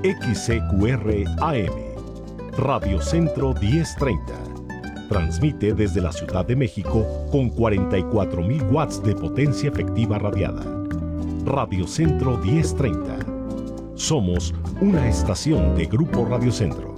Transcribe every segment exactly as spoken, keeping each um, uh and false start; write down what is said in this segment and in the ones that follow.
X C Q R A M, Radio Centro diez treinta. Transmite desde la Ciudad de México con cuarenta y cuatro mil watts de potencia efectiva radiada. Radio Centro diez treinta. Somos una estación de Grupo Radio Centro.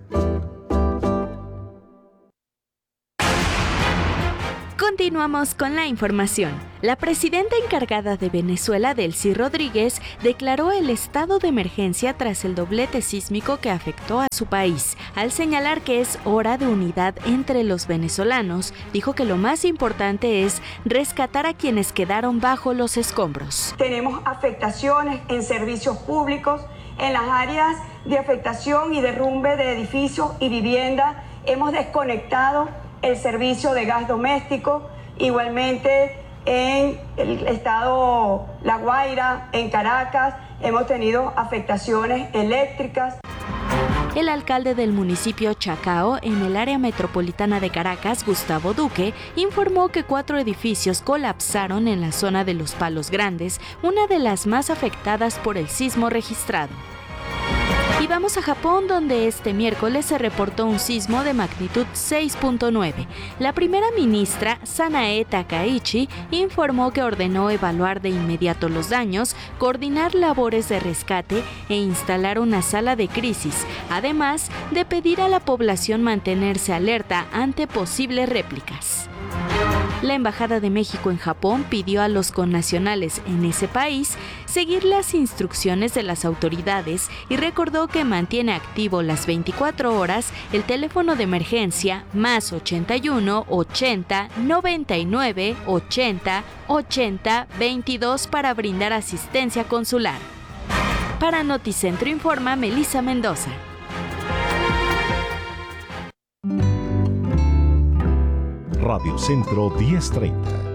Continuamos con la información. La presidenta encargada de Venezuela, Delcy Rodríguez, declaró el estado de emergencia tras el doblete sísmico que afectó a su país. Al señalar que es hora de unidad entre los venezolanos, dijo que lo más importante es rescatar a quienes quedaron bajo los escombros. Tenemos afectaciones en servicios públicos, en las áreas de afectación y derrumbe de edificios y viviendas. Hemos desconectado el servicio de gas doméstico, igualmente en el estado La Guaira, en Caracas, hemos tenido afectaciones eléctricas. El alcalde del municipio Chacao, en el área metropolitana de Caracas, Gustavo Duque, informó que cuatro edificios colapsaron en la zona de Los Palos Grandes, una de las más afectadas por el sismo registrado. Y vamos a Japón, donde este miércoles se reportó un sismo de magnitud seis punto nueve. La primera ministra, Sanae Takaichi, informó que ordenó evaluar de inmediato los daños, coordinar labores de rescate e instalar una sala de crisis, además de pedir a la población mantenerse alerta ante posibles réplicas. La Embajada de México en Japón pidió a los connacionales en ese país seguir las instrucciones de las autoridades y recordó que mantiene activo las veinticuatro horas el teléfono de emergencia más ochenta y uno ochenta noventa y nueve ochenta ochenta veintidós para brindar asistencia consular. Para Noticentro informa Melissa Mendoza. Radio Centro diez treinta.